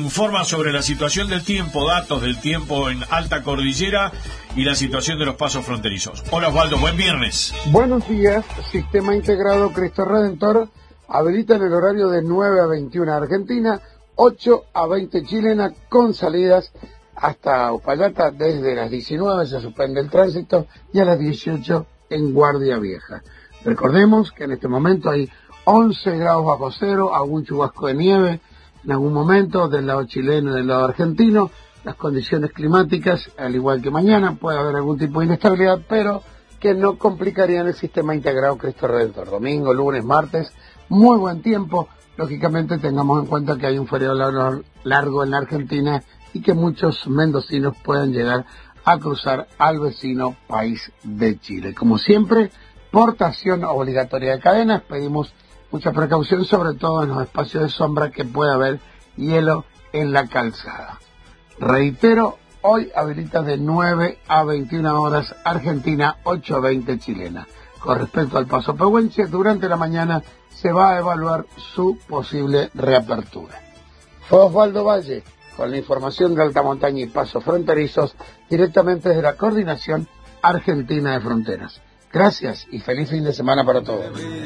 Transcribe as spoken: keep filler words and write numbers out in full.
informa sobre la situación del tiempo, datos del tiempo en alta cordillera y la situación de los pasos fronterizos. Hola Osvaldo, buen viernes. Buenos días. Sistema Integrado Cristo Redentor habilita en el horario de nueve a veintiuna Argentina, ocho a veinte chilena, con salidas hasta Uspallata. Desde las diecinueve se suspende el tránsito y a las dieciocho en Guardia Vieja. Recordemos que en este momento hay once grados bajo cero, algún chubasco de nieve en algún momento del lado chileno y del lado argentino. Las condiciones climáticas, al igual que mañana, puede haber algún tipo de inestabilidad, pero que no complicarían el Sistema Integrado Cristo Redentor. Domingo, lunes, martes, muy buen tiempo. Lógicamente tengamos en cuenta que hay un feriado largo, largo en la Argentina y que muchos mendocinos puedan llegar a cruzar al vecino país de Chile. Como siempre, portación obligatoria de cadenas. Pedimos mucha precaución, sobre todo en los espacios de sombra que puede haber hielo en la calzada. Reitero, hoy habilita de nueve a veintiuna horas Argentina, ocho a veinte chilena. Con respecto al paso pehuenche, durante la mañana se va a evaluar su posible reapertura. Fue Osvaldo Valle con la información de alta montaña y pasos fronterizos directamente desde la Coordinación Argentina de Fronteras. Gracias y feliz fin de semana para todos.